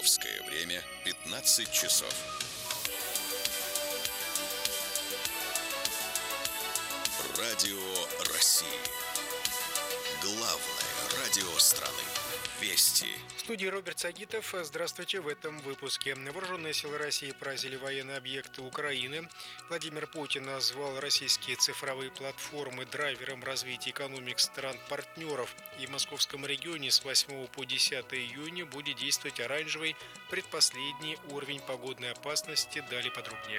Московское время 15 часов. Радио России. Главное радио страны. Вести. В студии Роберт Сагитов. Здравствуйте. В этом выпуске. Вооруженные силы России поразили военные объекты Украины. Владимир Путин назвал российские цифровые платформы драйвером развития экономик стран-партнеров. И в московском регионе с 8 по 10 июня будет действовать оранжевый предпоследний уровень погодной опасности. Далее подробнее.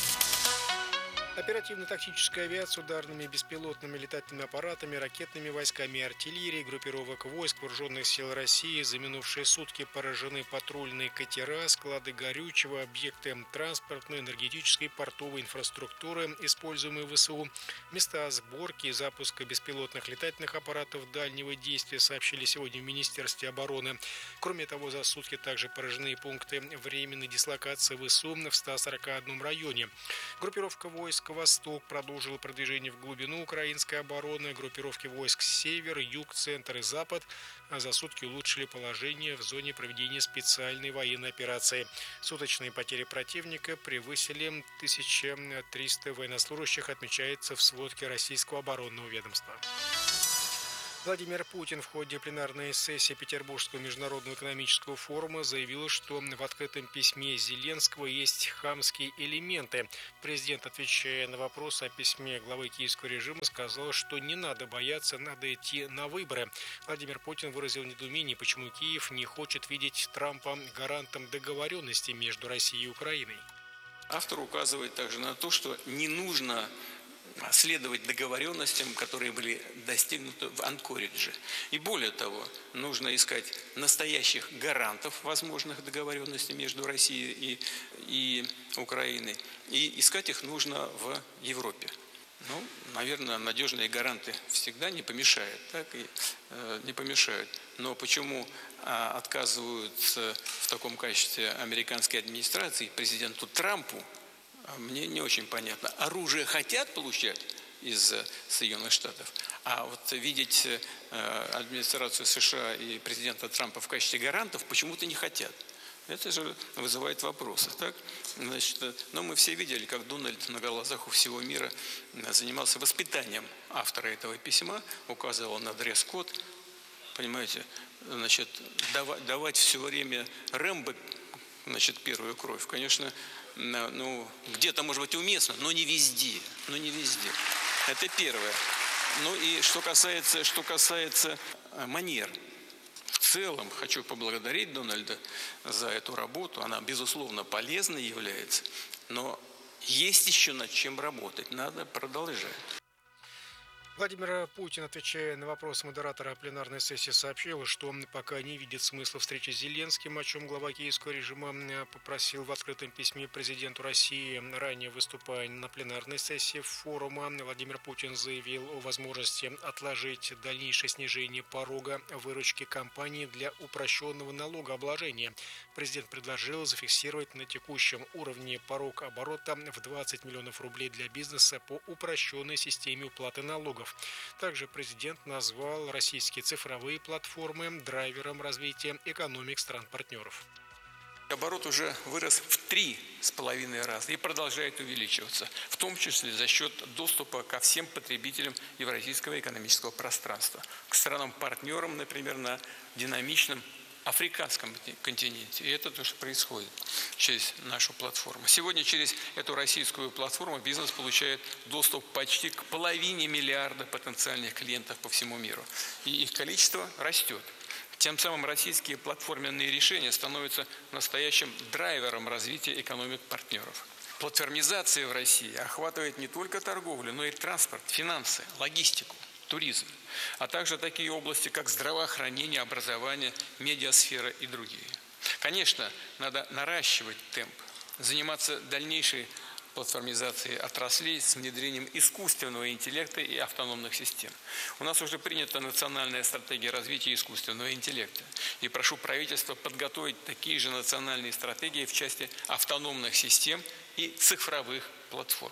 Оперативно-тактическая авиация, ударными беспилотными летательными аппаратами, ракетными войсками и артиллерией группировок войск Вооруженных сил России за минувшие сутки поражены патрульные катера, склады горючего, объекты транспортной, энергетической, портовой инфраструктуры, используемые в ВСУ, места сборки и запуска беспилотных летательных аппаратов дальнего действия, сообщили сегодня в Министерстве обороны. Кроме того, за сутки также поражены пункты временной дислокации ВСУ в 141 районе. Группировка войск «Восток» продолжила продвижение в глубину украинской обороны. Группировки войск «Север», «Юг», «Центр» и «Запад» за сутки улучшили положение в зоне проведения специальной военной операции. Суточные потери противника превысили 1300 военнослужащих, отмечается в сводке Российского оборонного ведомства. Владимир Путин в ходе пленарной сессии Петербургского международного экономического форума заявил, что в открытом письме Зеленского есть хамские элементы. Президент, отвечая на вопрос о письме главы киевского режима, сказал, что не надо бояться, надо идти на выборы. Владимир Путин выразил недоумение, почему Киев не хочет видеть Трампа гарантом договоренности между Россией и Украиной. Автор указывает также на то, что не нужно следовать договоренностям, которые были достигнуты в Анкоридже. И более того, нужно искать настоящих гарантов возможных договоренностей между Россией и Украиной. И искать их нужно в Европе. Наверное, надежные гаранты всегда не помешают. Не помешают. Но почему отказываются в таком качестве американской администрации президенту Трампу, мне не очень понятно. Оружие хотят получать из Соединенных Штатов, а вот видеть администрацию США и президента Трампа в качестве гарантов почему-то не хотят. Это же вызывает вопросы. Так? Мы все видели, как Дональд на глазах у всего мира занимался воспитанием автора этого письма, указывал на дресс-код. Понимаете, давать все время Рэмбо, первую кровь, конечно, где-то, может быть, уместно, но не везде. Это первое. И что касается манер. В целом, хочу поблагодарить Дональда за эту работу. Она, безусловно, полезной является, но есть еще над чем работать. Надо продолжать. Владимир Путин, отвечая на вопрос модератора пленарной сессии, сообщил, что он пока не видит смысла встречи с Зеленским, о чем глава киевского режима попросил в открытом письме президенту России. Ранее, выступая на пленарной сессии форума, Владимир Путин заявил о возможности отложить дальнейшее снижение порога выручки компаний для упрощенного налогообложения. Президент предложил зафиксировать на текущем уровне порог оборота в 20 миллионов рублей для бизнеса по упрощенной системе уплаты налогов. Также президент назвал российские цифровые платформы драйвером развития экономик стран-партнеров. Оборот уже вырос в 3,5 раза и продолжает увеличиваться, в том числе за счет доступа ко всем потребителям евразийского экономического пространства, к странам-партнерам, например, на динамичном африканском континенте. И это то, что происходит через нашу платформу. Сегодня через эту российскую платформу бизнес получает доступ почти к 500 миллиарда потенциальных клиентов по всему миру. И их количество растет. Тем самым российские платформенные решения становятся настоящим драйвером развития экономик партнеров. Платформизация в России охватывает не только торговлю, но и транспорт, финансы, логистику, туризм, а также такие области, как здравоохранение, образование, медиасфера и другие. Конечно, надо наращивать темп, заниматься дальнейшей платформизацией отраслей с внедрением искусственного интеллекта и автономных систем. У нас уже принята национальная стратегия развития искусственного интеллекта. И прошу правительства подготовить такие же национальные стратегии в части автономных систем и цифровых платформ.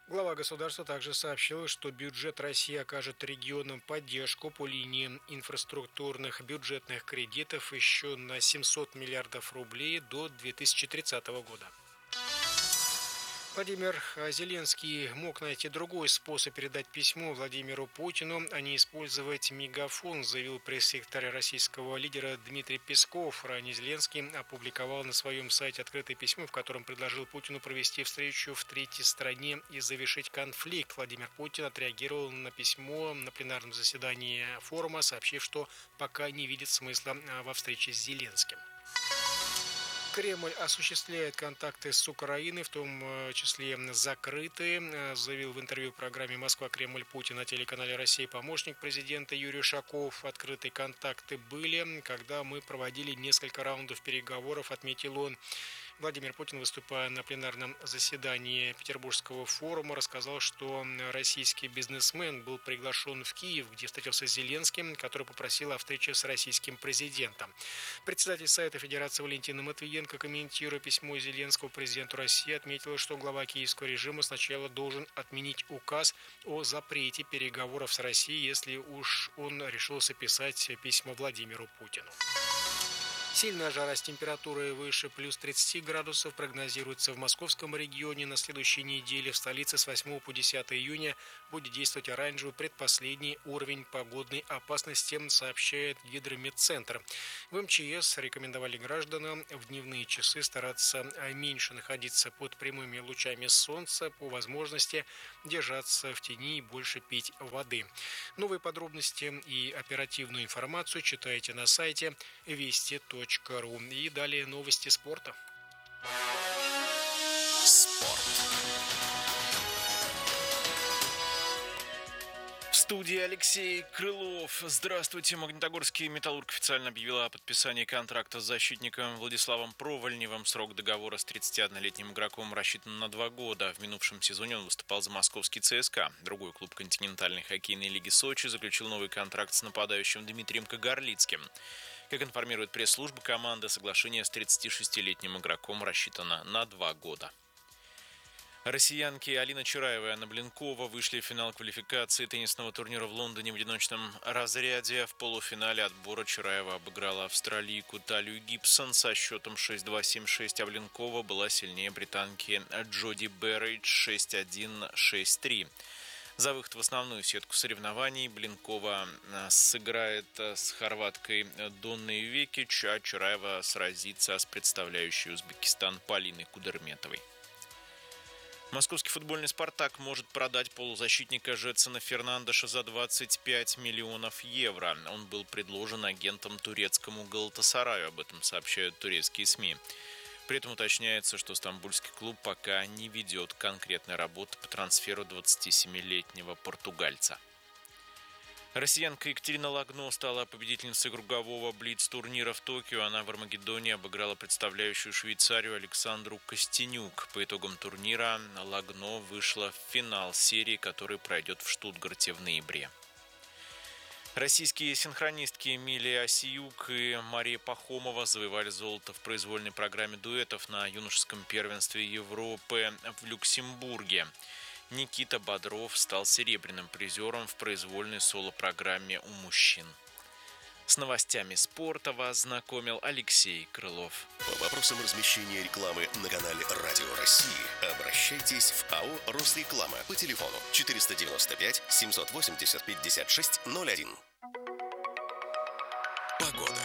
Глава государства также сообщил, что бюджет России окажет регионам поддержку по линии инфраструктурных бюджетных кредитов еще на 700 миллиардов рублей до 2030 года. Владимир Зеленский мог найти другой способ передать письмо Владимиру Путину, а не использовать мегафон, заявил пресс-секретарь российского лидера Дмитрий Песков. Ранее Зеленский опубликовал на своем сайте открытое письмо, в котором предложил Путину провести встречу в третьей стране и завершить конфликт. Владимир Путин отреагировал на письмо на пленарном заседании форума, сообщив, что пока не видит смысла во встрече с Зеленским. Кремль осуществляет контакты с Украиной, в том числе закрытые, заявил в интервью программе «Москва-Кремль» Путин на телеканале «Россия» помощник президента Юрий Ушаков. Открытые контакты были, когда мы проводили несколько раундов переговоров, отметил он. Владимир Путин, выступая на пленарном заседании Петербургского форума, рассказал, что российский бизнесмен был приглашен в Киев, где встретился с Зеленским, который попросил о встрече с российским президентом. Председатель Совета Федерации Валентина Матвиенко, комментируя письмо Зеленского президенту России, отметила, что глава киевского режима сначала должен отменить указ о запрете переговоров с Россией, если уж он решился писать письма Владимиру Путину. Сильная жара с температурой выше плюс 30 градусов прогнозируется в московском регионе. На следующей неделе в столице с 8 по 10 июня будет действовать оранжевый предпоследний уровень погодной опасности, сообщает Гидрометцентр. В МЧС рекомендовали гражданам в дневные часы стараться меньше находиться под прямыми лучами солнца, по возможности держаться в тени и больше пить воды. Новые подробности и оперативную информацию читайте на сайте вести.ру. И далее новости спорта. Спорт. В студии Алексей Крылов. Здравствуйте. Магнитогорский «Металлург» официально объявила о подписании контракта с защитником Владиславом Провольневым. Срок договора с 31-летним игроком рассчитан на 2 года. В минувшем сезоне он выступал за московский ЦСКА. Другой клуб континентальной хоккейной лиги Сочи заключил новый контракт с нападающим Дмитрием Кагарлицким. Как информирует пресс-служба команды, соглашение с 36-летним игроком рассчитано на 2 года. Россиянки Алина Чураева и Анна Блинкова вышли в финал квалификации теннисного турнира в Лондоне в одиночном разряде. В полуфинале отбора Чураева обыграла австралийку Талию Гибсон со счетом 6-2, 7-6, а Блинкова была сильнее британки Джоди Берридж 6-1, 6-3. За выход в основную сетку соревнований Блинкова сыграет с хорваткой Донной Векич, а Чураева сразится с представляющей Узбекистан Полиной Кудерметовой. Московский футбольный «Спартак» может продать полузащитника Жетсона Фернандеша за 25 миллионов евро. Он был предложен агентом турецкому Галатасараю, об этом сообщают турецкие СМИ. При этом уточняется, что стамбульский клуб пока не ведет конкретной работы по трансферу 27-летнего португальца. Россиянка Екатерина Лагно стала победительницей кругового блиц-турнира в Токио. Она в Армагеддоне обыграла представляющую Швейцарию Александру Костенюк. По итогам турнира Лагно вышла в финал серии, который пройдет в Штутгарте в ноябре. Российские синхронистки Эмилия Осиюк и Мария Пахомова завоевали золото в произвольной программе дуэтов на юношеском первенстве Европы в Люксембурге. Никита Бодров стал серебряным призером в произвольной соло-программе у мужчин. С новостями спорта вас знакомил Алексей Крылов. По вопросам размещения рекламы на канале «Радио России» обращайтесь в АО «Росреклама» по телефону 495 780 5601. Погода.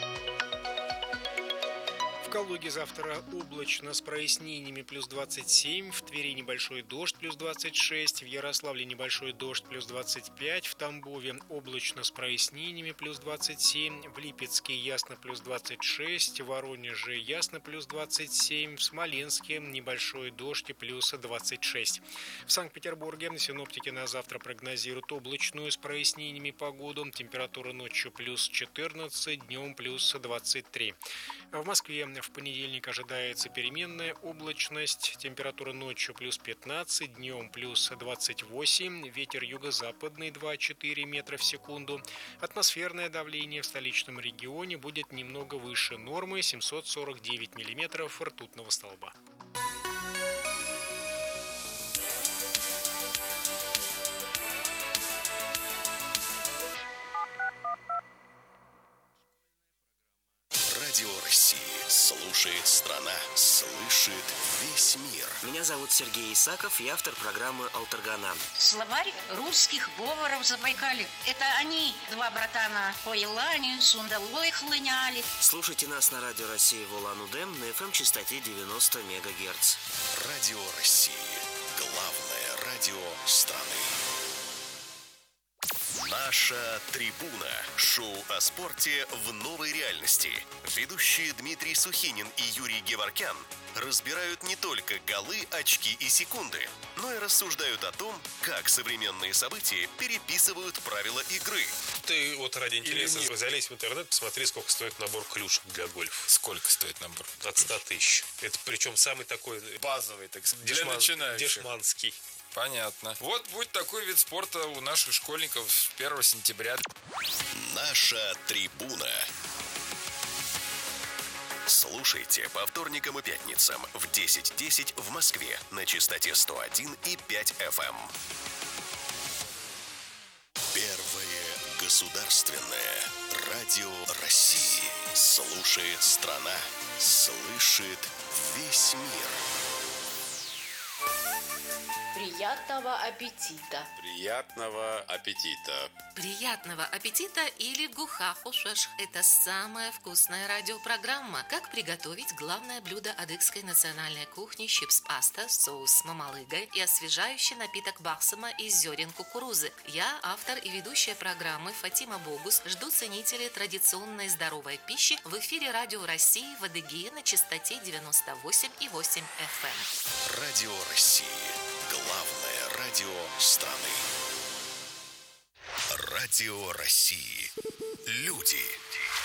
В Калуге завтра облачно с прояснениями плюс 27, в Твери небольшой дождь плюс 26, в Ярославле небольшой дождь плюс 25, в Тамбове облачно с прояснениями плюс 27, в Липецке ясно плюс 26, в Воронеже ясно плюс 27, в Смоленске небольшой дождь и плюс 26. В Санкт-Петербурге синоптики на завтра прогнозируют облачную с прояснениями погоду, температура ночью плюс 14, днем плюс 23. В Москве в понедельник ожидается переменная облачность, температура ночью плюс 15, днем плюс 28, ветер юго-западный 2,4 метра в секунду. Атмосферное давление в столичном регионе будет немного выше нормы 749 миллиметров ртутного столба. Радио России. Слушает страна, слышит весь мир. Меня зовут Сергей Исаков, я автор программы «Алтаргана». Словарь русских говоров Забайкалья. Это они, два братана, по Елане, Сундалой хлыняли. Слушайте нас на Радио России в Улан-Удэ на FM-частоте 90 МГц. Радио России. Главное радио страны. Наша трибуна. Шоу о спорте в новой реальности. Ведущие Дмитрий Сухинин и Юрий Геворкян разбирают не только голы, очки и секунды, но и рассуждают о том, как современные события переписывают правила игры. Ты вот ради интереса залезь в интернет, посмотри, сколько стоит набор клюшек для гольфа. Сколько стоит набор? От 100 тысяч. Это причем самый такой Базовый, так сказать, для начинающих. дешманский. Понятно. Вот будет такой вид спорта у наших школьников с 1 сентября. Наша трибуна. Слушайте по вторникам и пятницам в 10:10 в Москве на частоте 101,5 FM. Первое государственное радио России. Слушает страна, слышит весь мир. Приятного аппетита! Приятного аппетита! Приятного аппетита или гухахушеш – это самая вкусная радиопрограмма. Как приготовить главное блюдо адыгской национальной кухни чипс-паста, соус с мамалыгой и освежающий напиток бахсама из зерен кукурузы. Я, автор и ведущая программы Фатима Богус, жду ценителей традиционной здоровой пищи в эфире Радио России в Адыгее на частоте 98,8 FM. Радио России. Главное радио страны. Радио России. Люди.